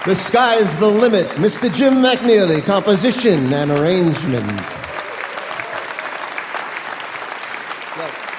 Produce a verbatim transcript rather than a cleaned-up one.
The Sky's the Limit, Mister Jim McNeely, composition and arrangement. Look.